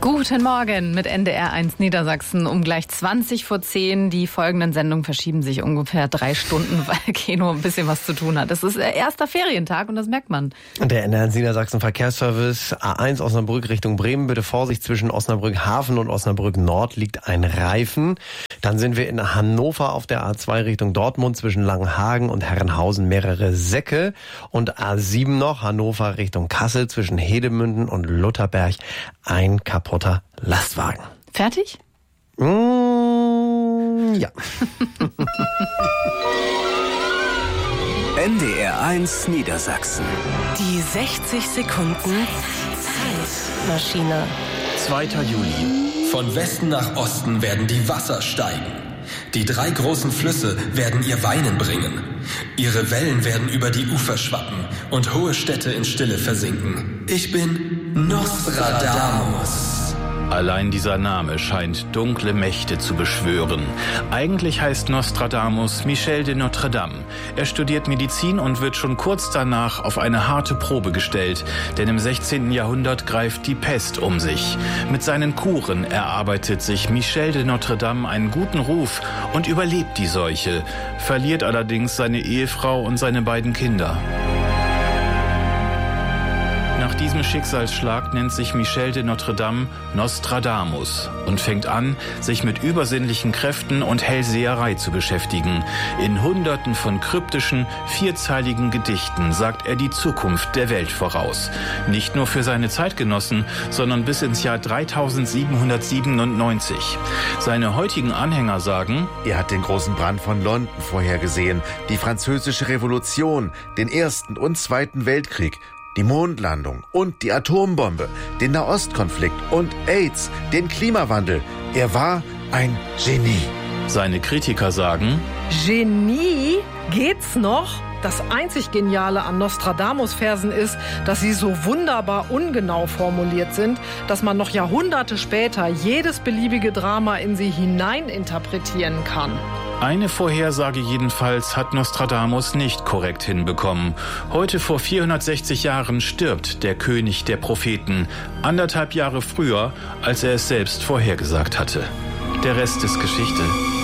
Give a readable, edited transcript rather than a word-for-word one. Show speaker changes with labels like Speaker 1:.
Speaker 1: Guten Morgen mit NDR1 Niedersachsen um gleich 20:10. Die folgenden Sendungen verschieben sich ungefähr 3 Stunden, weil Keno ein bisschen was zu tun hat. Es ist der erste Ferientag und das merkt man.
Speaker 2: Der NDR1 Niedersachsen Verkehrsservice A1 Osnabrück Richtung Bremen. Bitte Vorsicht, zwischen Osnabrück Hafen und Osnabrück Nord liegt ein Reifen. Dann sind wir in Hannover auf der A2 Richtung Dortmund zwischen Langenhagen und Herrenhausen mehrere Säcke. Und A7 noch Hannover Richtung Kassel zwischen Hedemünden und Lutherberg ein kaputter Lastwagen.
Speaker 1: Fertig?
Speaker 2: Ja.
Speaker 3: NDR1 Niedersachsen.
Speaker 4: Die 60 Sekunden Zeitmaschine.
Speaker 5: 2. Juli. Von Westen nach Osten werden die Wasser steigen. Die 3 großen Flüsse werden ihr Weinen bringen. Ihre Wellen werden über die Ufer schwappen und hohe Städte in Stille versinken. Ich bin Nostradamus.
Speaker 6: Allein dieser Name scheint dunkle Mächte zu beschwören. Eigentlich heißt Nostradamus Michel de Notre Dame. Er studiert Medizin und wird schon kurz danach auf eine harte Probe gestellt, denn im 16. Jahrhundert greift die Pest um sich. Mit seinen Kuren erarbeitet sich Michel de Notre Dame einen guten Ruf und überlebt die Seuche, verliert allerdings seine Ehefrau und seine beiden Kinder. Nach diesem Schicksalsschlag nennt sich Michel de Notre Dame Nostradamus und fängt an, sich mit übersinnlichen Kräften und Hellseherei zu beschäftigen. In Hunderten von kryptischen, 4zeiligen Gedichten sagt er die Zukunft der Welt voraus. Nicht nur für seine Zeitgenossen, sondern bis ins Jahr 3797. Seine heutigen Anhänger sagen:
Speaker 7: Er hat den großen Brand von London vorhergesehen, die Französische Revolution, den Ersten und Zweiten Weltkrieg, die Mondlandung und die Atombombe, den Nahostkonflikt und AIDS, den Klimawandel. Er war ein Genie.
Speaker 6: Seine Kritiker sagen:
Speaker 8: Genie? Geht's noch? Das einzig Geniale an Nostradamus-Versen ist, dass sie so wunderbar ungenau formuliert sind, dass man noch Jahrhunderte später jedes beliebige Drama in sie hineininterpretieren kann.
Speaker 6: Eine Vorhersage jedenfalls hat Nostradamus nicht korrekt hinbekommen. Heute vor 460 Jahren stirbt der König der Propheten, 1,5 Jahre früher, als er es selbst vorhergesagt hatte. Der Rest ist Geschichte.